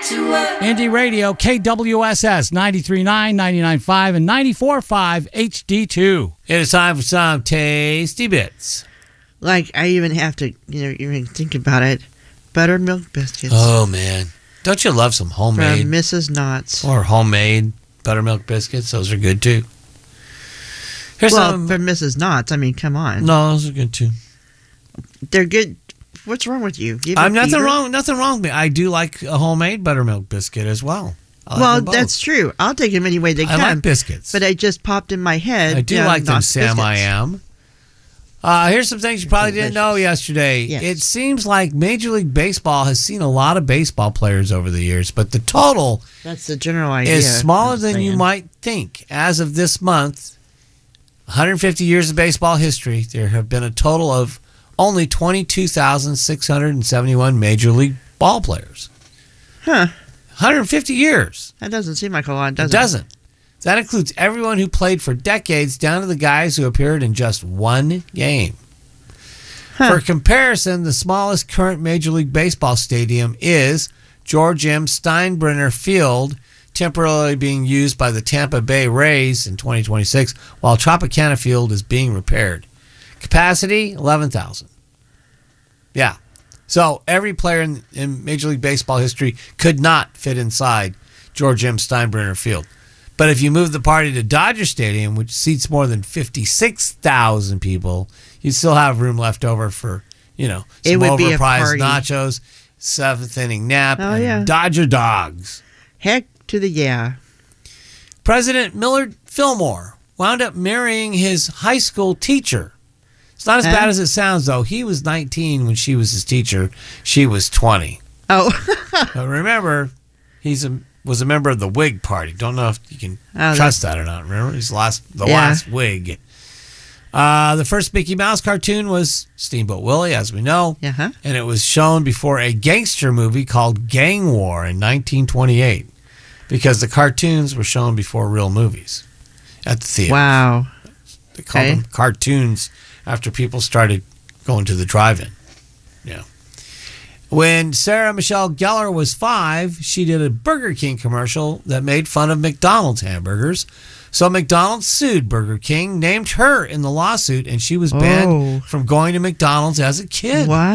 to work. Indie Radio, KWSS 93.9, 99.5, and 94.5 HD2. It is time for some tasty bits. Like, I even have to, even think about it. Buttermilk biscuits. Oh, man. Don't you love some homemade? From Mrs. Knott's. Or homemade buttermilk biscuits. Those are good, too. Here's from Mrs. Knott's. I mean, come on. No, those are good, too. They're good. What's wrong with you? Nothing wrong with me. I do like a homemade buttermilk biscuit as well. Well, that's true. I'll take them any way they can. I like biscuits. But it just popped in my head. I do like them, Sam I Am. Here's some things you probably didn't know yesterday. Yes. It seems like Major League Baseball has seen a lot of baseball players over the years, but the total that's the general idea is smaller than you might think. As of this month, 150 years of baseball history, there have been a total of only 22,671 Major League ball players. Huh. 150 years. That doesn't seem like a lot, does it? It doesn't. That includes everyone who played for decades, down to the guys who appeared in just one game. For comparison, the smallest current Major League Baseball stadium is George M. Steinbrenner Field, temporarily being used by the Tampa Bay Rays in 2026, while Tropicana Field is being repaired. Capacity, 11,000. Yeah. So every player in Major League Baseball history could not fit inside George M. Steinbrenner Field. But if you move the party to Dodger Stadium, which seats more than 56,000 people, you still have room left over for, some overpriced nachos, seventh inning nap, and Dodger dogs. Heck to the yeah. President Millard Fillmore wound up marrying his high school teacher. It's not as bad as it sounds, though. He was 19 when she was his teacher. She was 20. Oh. But remember, was a member of the Whig Party. Don't know if you can trust that or not. Remember, he's the last Whig. The first Mickey Mouse cartoon was Steamboat Willie, as we know, and it was shown before a gangster movie called Gang War in 1928, because the cartoons were shown before real movies at the theater. Wow. They called them cartoons after people started going to the drive-in. Yeah. When Sarah Michelle Gellar was 5, she did a Burger King commercial that made fun of McDonald's hamburgers. So McDonald's sued Burger King, named her in the lawsuit, and she was banned from going to McDonald's as a kid. Wow.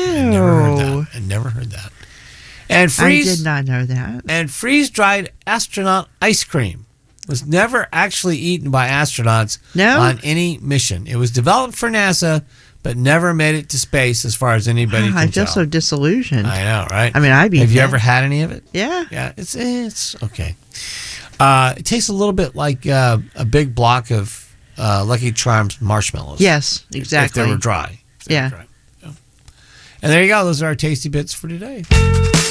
I never heard that. And I did not know that. And freeze-dried astronaut ice cream was never actually eaten by astronauts on any mission. It was developed for NASA, but never made it to space as far as anybody can tell. I feel so disillusioned. I know, right? I mean, Have you ever had any of it? Yeah. Yeah, it's okay. It tastes a little bit like a big block of Lucky Charms marshmallows. Yes, exactly. If they were dry. Yeah. And there you go. Those are our tasty bits for today.